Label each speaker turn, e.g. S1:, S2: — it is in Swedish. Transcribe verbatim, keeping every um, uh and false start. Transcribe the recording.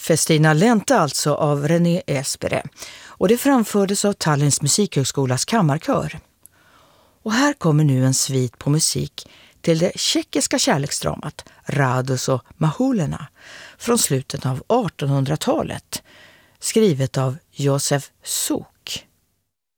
S1: Festina Lente alltså av René Espere, och det framfördes av Tallinns musikhögskolas kammarkör. Och här kommer nu en svit på musik till det tjeckiska kärleksdramat Rádus och Mahulena från slutet av artonhundratalet, skrivet av Josef Suk.